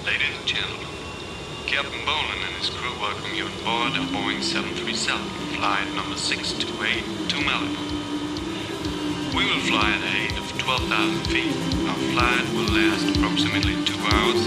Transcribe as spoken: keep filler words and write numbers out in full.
Ladies and gentlemen, Captain Bolan and his crew welcome you on board a Boeing seven three seven, flight number six two eight to Malibu. We will fly at a height of twelve thousand feet. Our flight will last approximately two hours